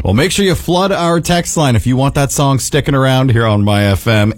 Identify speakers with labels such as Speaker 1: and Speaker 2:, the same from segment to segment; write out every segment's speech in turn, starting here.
Speaker 1: Well, make sure you flood our text line if you want that song sticking around here on My FM,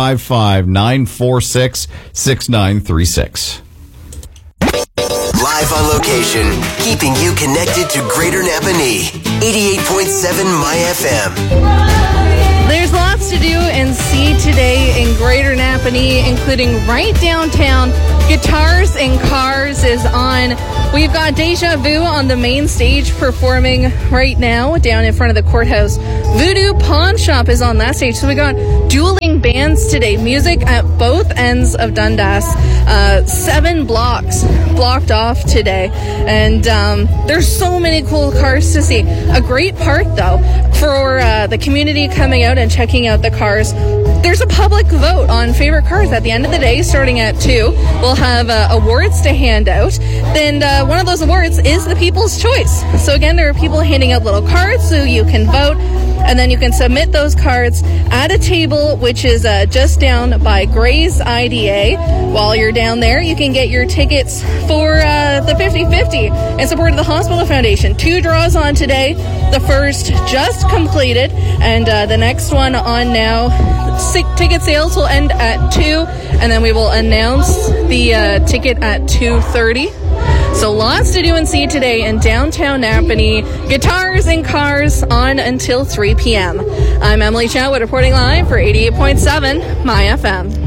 Speaker 1: 855-946-6936.
Speaker 2: Live on location, keeping you connected to Greater Napanee. 88.7 My FM.
Speaker 3: There's lots to do and see today in Greater Napanee, including right downtown. Guitars and Cars is on. We've got Deja Vu on the main stage performing right now down in front of the courthouse. Voodoo Pawn Shop is on that stage. So we got dueling bands today. Music at both ends of Dundas. 7 blocks blocked off today. And there's so many cool cars to see. A great part, though, for the community coming out and checking out the cars. There's a public vote on favorite cars at the end of the day, starting at 2. We'll have awards to hand out. Then one of those awards is the People's Choice. So again, there are people handing out little cards so you can vote. And then you can submit those cards at a table, which is just down by Gray's IDA. While you're down there, you can get your tickets for the 50-50 in support of the Hospital Foundation. 2 draws on today. The first just completed, and the next one on now. Ticket sales will end at 2, and then we will announce the ticket at 2:30. So lots to do and see today in downtown Napanee. Guitars and Cars on until 3 p.m. I'm Emily Chatwood reporting live for 88.7 My FM.